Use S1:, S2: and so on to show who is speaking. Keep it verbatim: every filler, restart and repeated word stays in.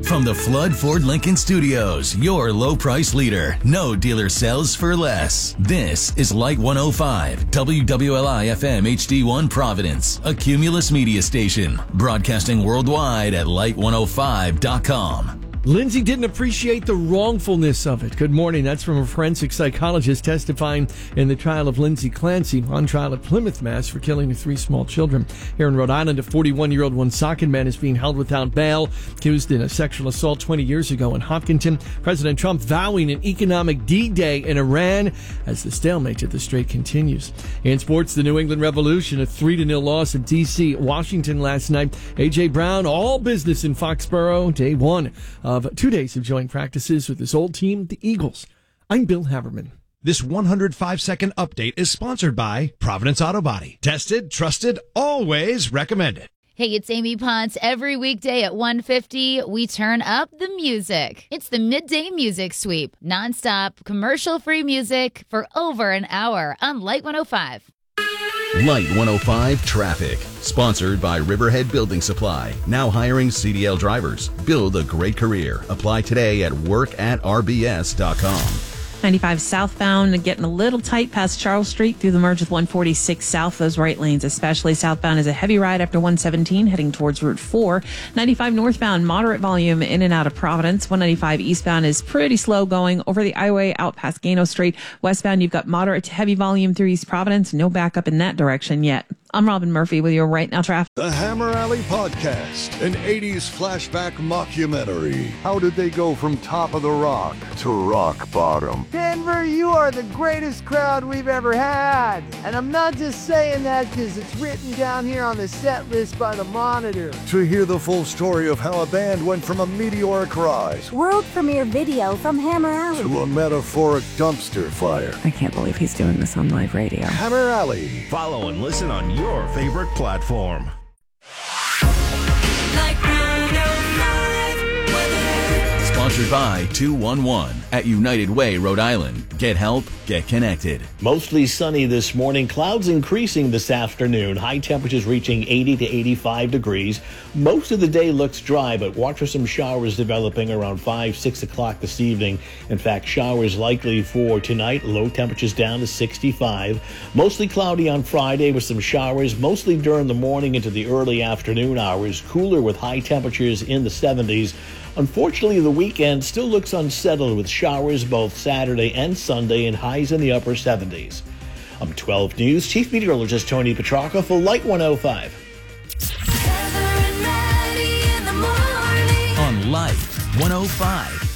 S1: From the Flood Ford Lincoln Studios, your low price leader. No dealer sells for less. This is Light one oh five, W W L I F M H D one Providence, a Cumulus media station, broadcasting worldwide at light one oh five dot com.
S2: Lindsay didn't appreciate the wrongfulness of it. Good morning. That's from a forensic psychologist testifying in the trial of Lindsay Clancy, on trial at Plymouth, Mass. for killing the three small children. Here in Rhode Island, a forty-one-year-old Woonsocket man is being held without bail, accused in a sexual assault twenty years ago in Hopkinton. President Trump vowing an economic D-Day in Iran as the stalemate at the Strait continues. In sports, the New England Revolution, a three to nil loss at D C Washington last night. A J. Brown, all business in Foxborough, day one of two days of joint practices with his old team, the Eagles. I'm Bill Haverman.
S3: This one hundred five second update is sponsored by Providence Auto Body. Tested, trusted, always recommended.
S4: Hey, it's Amy Ponce. Every weekday at one fifty, we turn up the music. It's the Midday Music Sweep. Nonstop, commercial-free music for over an hour on Light one oh five.
S1: Light one oh five Traffic, sponsored by Riverhead Building Supply. Now hiring C D L drivers. Build a great career. Apply today at work at r b s dot com.
S5: ninety-five southbound, getting a little tight past Charles Street through the merge with one forty-six south. Those right lanes, especially southbound, is a heavy ride after one seventeen heading towards Route four. ninety-five northbound, moderate volume in and out of Providence. one ninety-five eastbound is pretty slow going over the highway out past Gano Street. Westbound, you've got moderate to heavy volume through East Providence. No backup in that direction yet. I'm Robin Murphy with your Right Now Traffic.
S6: The Hammer Alley Podcast, an eighties flashback mockumentary. How did they go from top of the rock to rock bottom?
S7: Denver, you are the greatest crowd we've ever had. And I'm not just saying that because it's written down here on the set list by the Monitor.
S6: To hear the full story of how a band went from a meteoric rise,
S8: world premiere video from Hammer Alley,
S6: to a metaphoric dumpster fire.
S9: I can't believe he's doing this on live radio.
S6: Hammer Alley.
S10: Follow and listen on your favorite platform.
S1: Sponsored by two one one at United Way, Rhode Island. Get help, get connected.
S11: Mostly sunny this morning. Clouds increasing this afternoon. High temperatures reaching eighty to eighty-five degrees. Most of the day looks dry, but watch for some showers developing around five, six o'clock this evening. In fact, showers likely for tonight. Low temperatures down to sixty-five. Mostly cloudy on Friday with some showers, mostly during the morning into the early afternoon hours. Cooler with high temperatures in the seventies. Unfortunately, the weekend still looks unsettled with showers both Saturday and Sunday and highs in the upper seventies. I'm twelve News Chief Meteorologist Tony Petrarca for Light one oh five.
S1: On Light one oh five.